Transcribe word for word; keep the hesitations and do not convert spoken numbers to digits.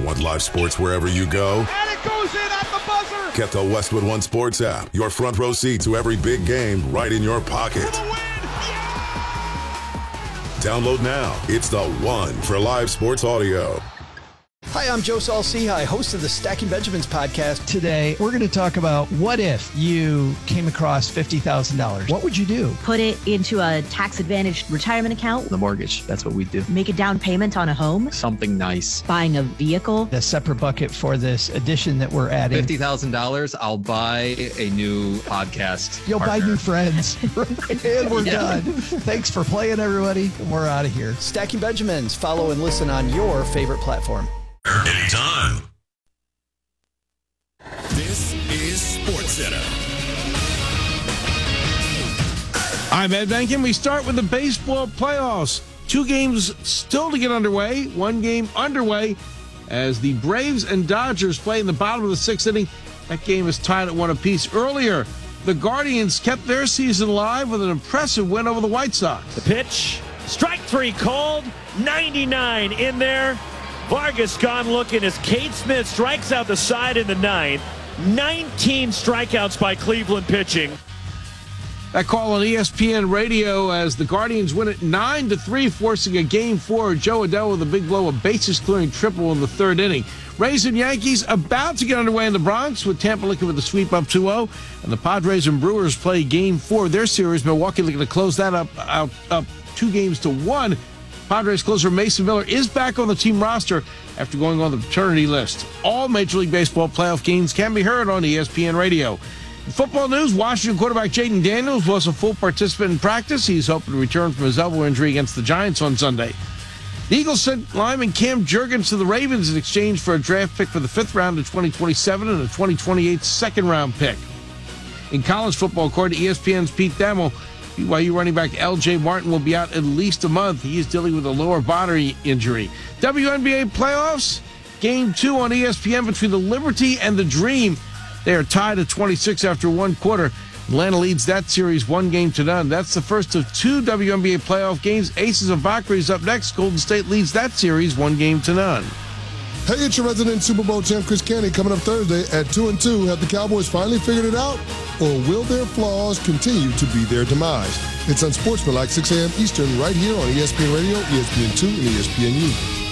Want live sports wherever you go? And it goes in at the buzzer! Get the Westwood One Sports app. Your front row seat to every big game right in your pocket. For the win! Download now. It's the one for live sports audio. Hi, I'm Joe Saul-Sehy, host of the Stacking Benjamins podcast. Today, we're going to talk about what if you came across fifty thousand dollars. What would you do? Put it into a tax-advantaged retirement account. The mortgage, that's what we do. Make a down payment on a home. Something nice. Buying a vehicle. A separate bucket for this edition that we're adding. fifty thousand dollars, I'll buy a new podcast You'll partner. buy new friends. And we're Yeah. done. Thanks for playing, everybody. We're out of here. Stacking Benjamins. Follow and listen on your favorite platform. Anytime. This is SportsCenter. I'm Ed Benkin. We start with the baseball playoffs. Two games still to get underway. One game underway as the Braves and Dodgers play in the bottom of the sixth inning. That game is tied at one apiece. Earlier, the Guardians kept their season alive with an impressive win over the White Sox. The pitch, strike three called, ninety-nine in there. Vargas gone looking as Cade Smith strikes out the side in the ninth. nineteen strikeouts by Cleveland pitching. That call on E S P N radio as the Guardians win it nine to three, forcing a game four. Joe Adell with a big blow, a bases clearing triple in the third inning. Rays and Yankees about to get underway in the Bronx with Tampa looking with the sweep up two oh. And the Padres and Brewers play game four of their series. Milwaukee looking to close that up, out, up two games to one. Padres closer Mason Miller is back on the team roster after going on the paternity list. All Major League Baseball playoff games can be heard on E S P N radio. In football news, Washington quarterback Jaden Daniels was a full participant in practice. He's hoping to return from his elbow injury against the Giants on Sunday. The Eagles sent lineman Cam Jurgens to the Ravens in exchange for a draft pick for the fifth round of twenty twenty-seven and a twenty twenty-eight second round pick. In college football, according to E S P N's Pete Thamel, B Y U running back L J Martin will be out at least a month. He is dealing with a lower body injury. W N B A playoffs, game two on E S P N between the Liberty and the Dream. They are tied at twenty-six after one quarter. Atlanta leads that series one game to none. That's the first of two W N B A playoff games. Aces of Bakri is up next. Golden State leads that series one game to none. Hey, it's your resident Super Bowl champ Chris Canty coming up Thursday at two and two. Have the Cowboys finally figured it out, or will their flaws continue to be their demise? It's Unsportsmanlike, six a.m. Eastern, right here on E S P N Radio, E S P N two, and E S P N U.